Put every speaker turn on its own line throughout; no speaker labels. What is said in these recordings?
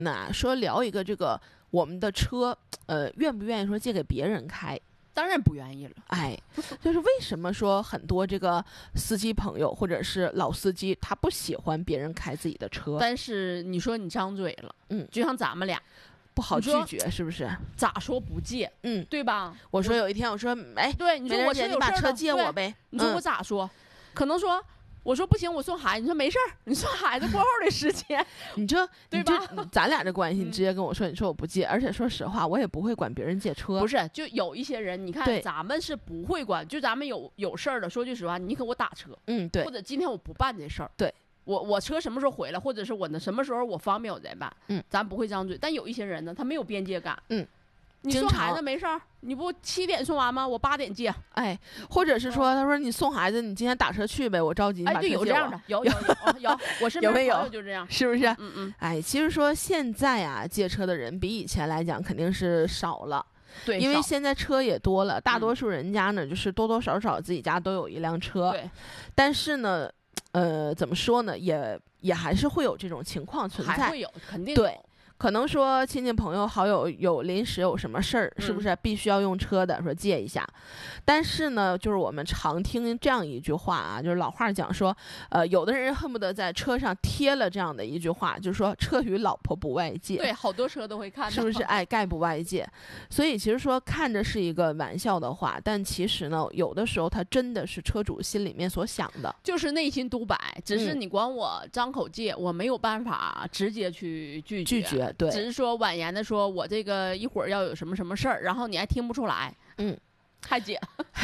那说聊一个这个我们的车，愿不愿意说借给别人开？
当然不愿意了。
哎，就是为什么说很多这个司机朋友或者是老司机，他不喜欢别人开自己的车？
但是你说你张嘴了，就像咱们俩
不好拒绝，是不是？
咋说不借？对吧？
我说有一天我说，哎，
对，你说我
你把车借我呗。
你说我咋说？可能说。我说不行，我送孩子。你说没事儿，你送孩子过后的时间，
你这
对吧？
咱俩这关系，你直接跟我说，你说我不借，而且说实话，我也不会管别人借车。
不是，就有一些人，你看咱们是不会管，就咱们有事儿的，说句实话，你给我打车，
对，
或者今天我不办这事儿，
对，
我车什么时候回来，或者是我什么时候我方便我再办，咱不会张嘴。但有一些人呢，他没有边界感，你送孩子没事儿，你不7点送完吗？我8点借。
哎，或者是说，他说你送孩子，你今天打车去呗，我着急，你把车借我。
有这样的，有，我身边朋友就这样，
是不是？哎，其实说现在啊，借车的人比以前来讲肯定是少了。
对，
因为现在车也多了，大多数人家呢，就是多多少少自己家都有一辆车。
对，
但是呢，怎么说呢，也还是会有这种情况存在，
还会有，肯定有。
对。可能说亲戚朋友好友有临时有什么事儿，是不是必须要用车的，说借一下。但是呢，就是我们常听这样一句话啊，就是老话讲说，有的人恨不得在车上贴了这样的一句话，就是说车与老婆不外借。
对，好多车都会看到，
是不是？哎，概不外借。所以其实说看着是一个玩笑的话，但其实呢，有的时候他真的是车主心里面所想的，
就是内心独白。只是你管我张口借，我没有办法直接去拒绝。
对，
只是说婉言的说，我这个一会儿要有什么什么事儿，然后你还听不出来，还借。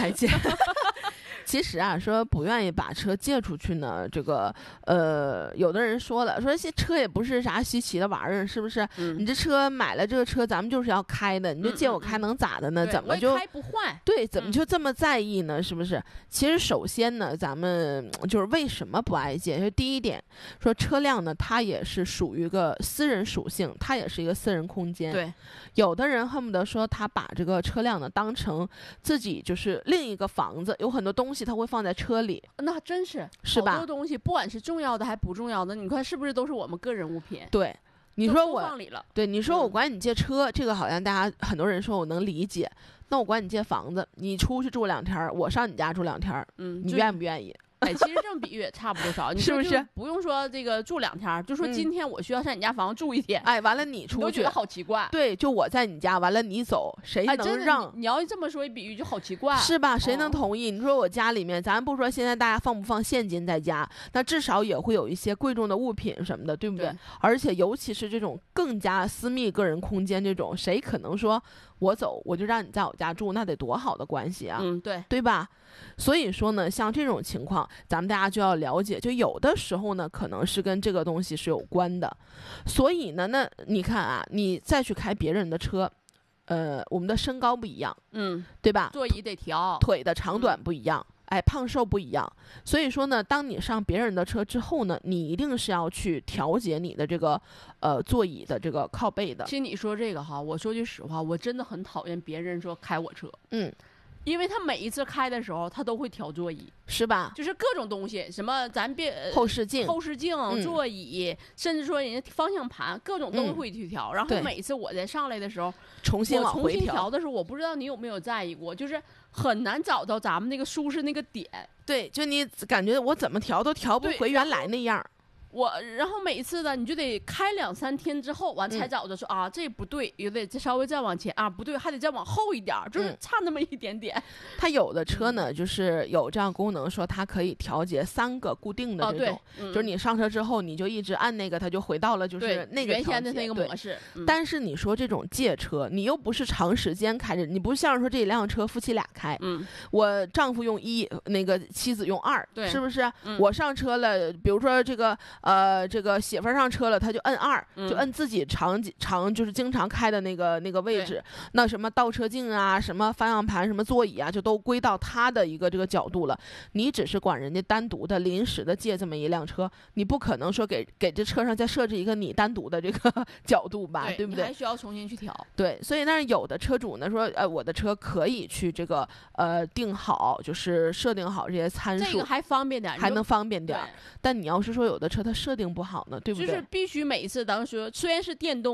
其实啊，说不愿意把车借出去呢，这个有的人说了，说这车也不是啥稀奇的玩意儿，是不是？你这车买了这个车，咱们就是要开的，你就借我开能咋的呢？怎么就
开不换？
对，怎么就这么在意呢？是不是？其实首先呢，咱们就是为什么不爱借？就第一点，说车辆呢，它也是属于一个私人属性，它也是一个私人空间。
对，
有的人恨不得说他把这个车辆呢当成自己就是另一个房子，有很多东西他会放在车里，
那真是
吧？
好多东西不管是重要的还不重要的，你看是不是都是我们个人物品？
对，你说我
放里了，
对你说我管你借车，这个好像大家很多人说我能理解。那我管你借房子，你出去住2天，我上你家住2天，你愿不愿意？
哎，其实这么比喻也差不多少，你
是不是？
不用说这个住2天，就说今天我需要上你家房住1天，
哎，完了你出去，
你都觉得好奇怪。
对，就我在你家，完了你走，谁能让？
你要这么说一比喻就好奇怪，
是吧？谁能同意？你说我家里面，咱不说现在大家放不放现金在家，那至少也会有一些贵重的物品什么的，对不对？而且尤其是这种更加私密个人空间这种，谁可能说我走我就让你在我家住，那得多好的关系啊？对吧？所以说呢，像这种情况，咱们大家就要了解，就有的时候呢，可能是跟这个东西是有关的。所以呢，那你看啊，你再去开别人的车，我们的身高不一样，对吧？
座椅得调，
腿的长短不一样，哎，胖瘦不一样。所以说呢，当你上别人的车之后呢，你一定是要去调节你的这个座椅的这个靠背的。
其实你说这个哈，我说句实话，我真的很讨厌别人说开我车，因为他每一次开的时候，他都会调座椅，
是吧？
就是各种东西，什么咱别
后视镜、
座椅，甚至说人家方向盘，各种都会去调。然后每次我在上来的时候，
重新
调的时候，我不知道你有没有在意过，就是很难找到咱们那个舒适那个点。
对，就你感觉我怎么调都调不回原来那样。
然后每一次呢，你就得开2、3天之后，完才找着说啊，这不对，也得稍微再往前啊，不对，还得再往后一点，就是差那么一点点。
它有的车呢，就是有这样功能，说它可以调节3个固定的这种，就是你上车之后，你就一直按那个，它就回到了就是那个
原先的那个模式。
但是你说这种借车，你又不是长时间开着，你不像说这辆车夫妻俩开，我丈夫用1，那个妻子用2，是不是？我上车了，比如说这个。这个媳妇上车了，他就摁2，就摁自己常就是经常开的那个位置。那什么倒车镜啊，什么方向盘，什么座椅啊，就都归到他的一个这个角度了。你只是管人家单独的临时的借这么一辆车，你不可能说给这车上再设置一个你单独的这个角度吧，对不对？
你还需要重新去调。
对，所以但是有的车主呢说，我的车可以去这个定好，就是设定好这些参数，
这个还方便点，
还能方便点。但你要是说有的车它设定不好呢，对不对？
就是必须每一次，当时虽然是电动。